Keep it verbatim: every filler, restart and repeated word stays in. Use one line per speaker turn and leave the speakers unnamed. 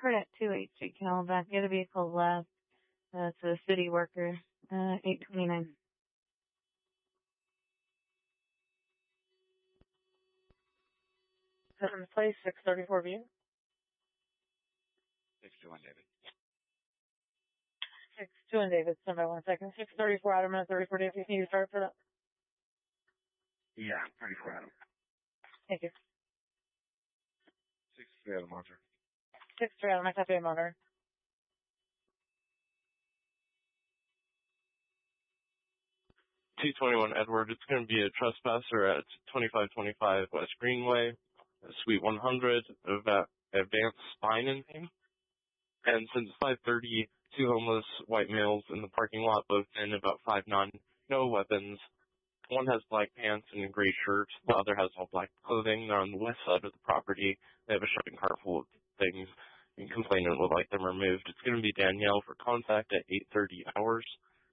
Occurred at two eight Street, Camelback. The other vehicle left. Uh, it's a city worker. Uh, eight twenty-nine. Seventh place, six thirty-four view.
six two one, David.
six two one, David. Stand by one second. six thirty-four, Adam, thirty-four, David. Can you start for that?
Yeah, thirty-four, Adam.
Thank you.
six three, Adam, monitor.
six three, Adam, I copy monitor.
two twenty-one Edward, it's going to be a trespasser at twenty-five twenty-five West Greenway, Suite one hundred, of that advanced spine and pain. And since five thirty, two homeless white males in the parking lot, both in about five nine, no weapons. One has black pants and a gray shirt. The other has all black clothing. They're on the west side of the property. They have a shopping cart full of things, and complainant would like them removed. It's going to be Danielle for contact at eight thirty hours.